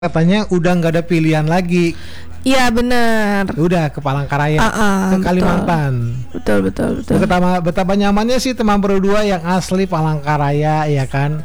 Katanya udah nggak ada pilihan lagi. Iya benar. Udah ke Palangkaraya, ke Kalimantan. Betul. Betapa nyamannya sih teman berdua yang asli Palangkaraya, ya kan.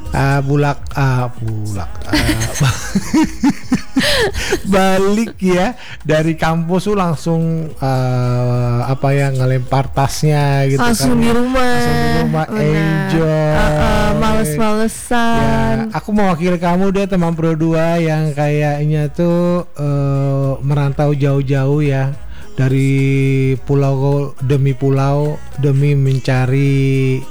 Balik ya dari kampus tuh langsung ngelempar tasnya gitu langsung kan. di rumah. Langsung di rumah enjoy. Males-malesan. Ya, aku mewakili kamu deh teman berdua yang kayaknya tuh merantau jauh-jauh ya, dari pulau demi pulau demi mencari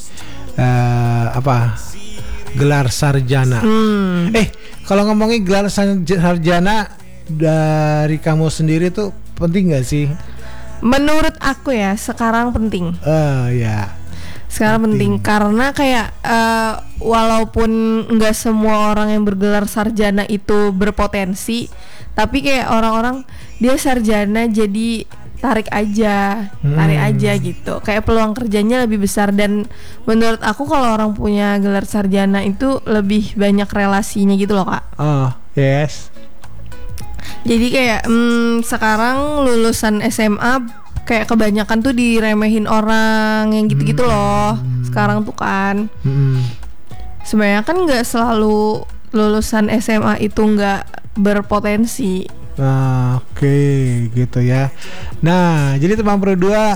gelar sarjana. Kalau ngomongin gelar sarjana dari kamu sendiri tuh penting gak sih? Menurut aku ya sekarang penting. Ya. Sekarang penting karena kayak walaupun nggak semua orang yang bergelar sarjana itu berpotensi, tapi kayak orang-orang dia sarjana jadi tarik aja gitu. Kayak peluang kerjanya lebih besar, dan menurut aku kalau orang punya gelar sarjana itu lebih banyak relasinya gitu loh, Kak. Oh, yes. Jadi kayak sekarang lulusan SMA kayak kebanyakan tuh diremehin orang yang gitu-gitu loh. Sekarang tuh kan. Sebenarnya kan nggak selalu lulusan SMA itu nggak berpotensi. Oke, gitu ya. Nah, jadi teman berdua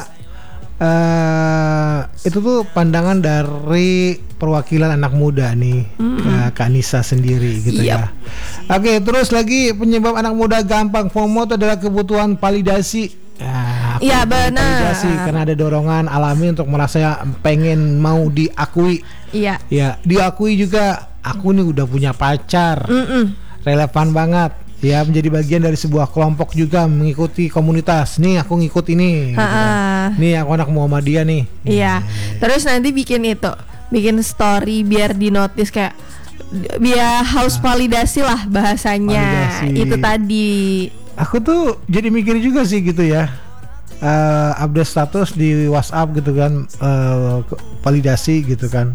itu tuh pandangan dari perwakilan anak muda nih, Kak Nisa sendiri gitu ya. Oke, terus lagi penyebab anak muda gampang FOMO itu adalah kebutuhan validasi. Iya benar. Validasi karena ada dorongan alami untuk merasa pengen mau diakui. Iya. Ya, diakui juga. Aku nih udah punya pacar. Relevan banget. Ya, menjadi bagian dari sebuah kelompok juga, mengikuti komunitas. Nih aku ngikut ini gitu kan. Nih aku anak Muhammadiyah nih. Iya. Terus nanti bikin story biar di notice, kayak biar harus validasi lah bahasanya. Validasi. Itu tadi. Aku tuh jadi mikir juga sih gitu ya. Update status di WhatsApp gitu kan, validasi gitu kan.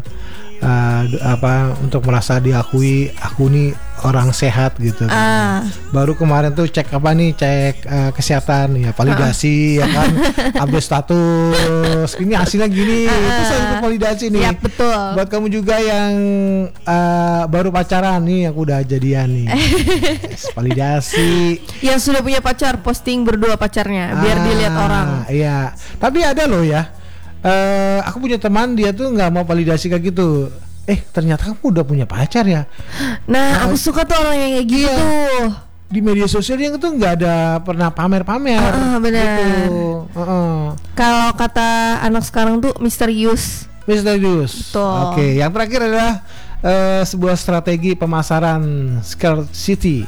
Untuk merasa diakui, aku nih orang sehat gitu kan. Baru kemarin tuh cek kesehatan ya, validasi ya kan. Update status ini hasilnya gini, itu saya validasi nih. Ya, betul. Buat kamu juga yang baru pacaran nih, aku udah jadian nih. Validasi. Yang sudah punya pacar posting berdua pacarnya biar dilihat orang. Iya. Tapi ada loh ya. Aku punya teman, dia tuh nggak mau validasi kayak gitu. Ternyata kamu udah punya pacar ya. Nah, aku suka tuh orang yang kayak gitu. Di media sosial dia tuh nggak ada pernah pamer-pamer. Benar. Gitu. Kalau kata anak sekarang tuh misterius. Oke, yang terakhir adalah sebuah strategi pemasaran scarcity.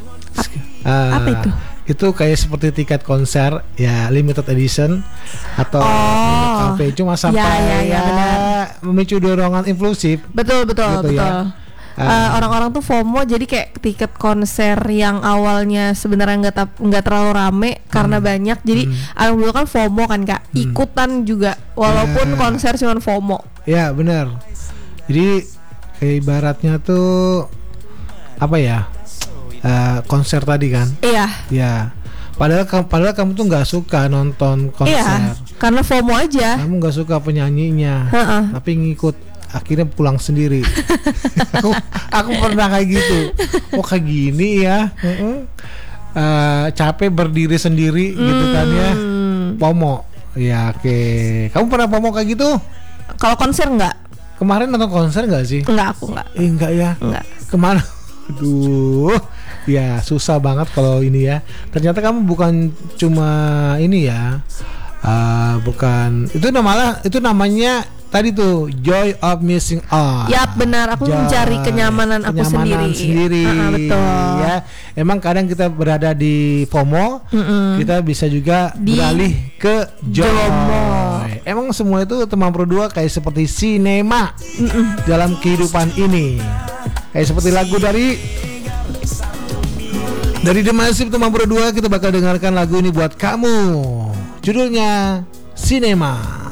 Apa itu? Itu kayak seperti tiket konser ya, limited edition atau kafe, cuma sampai memicu dorongan impulsif. Betul. Gitu ya. Orang-orang tuh FOMO, jadi kayak tiket konser yang awalnya sebenarnya nggak terlalu rame karena banyak, jadi orang dulu kan FOMO kan, Kak, ikutan juga walaupun konser cuma FOMO. Ya benar. Jadi kayak ibaratnya tuh konser tadi kan. Iya. Padahal kamu tuh nggak suka nonton konser. Iya, karena FOMO aja. Kamu nggak suka penyanyinya, tapi ngikut, akhirnya pulang sendiri. aku pernah kayak gitu. Kayak gini ya. Capek berdiri sendiri gitu kan ya. FOMO. Ya oke. Kamu pernah FOMO kayak gitu? Kalau konser enggak? Kemarin nonton konser nggak sih? Enggak, aku enggak. Enggak ya? Enggak. Kemana? Aduh. Ya susah banget kalau ini ya. Ternyata kamu bukan cuma ini ya, bukan itu namanya tadi tuh joy of missing out. Yap, benar. Aku mencari kenyamanan aku sendiri. Betul. Ya, emang kadang kita berada di FOMO, kita bisa juga beralih ke joy. Emang semua itu teman berdua kayak seperti sinema dalam kehidupan ini. Kayak seperti lagu dari The Massive, teman berdua, kita bakal dengarkan lagu ini buat kamu. Judulnya Sinema.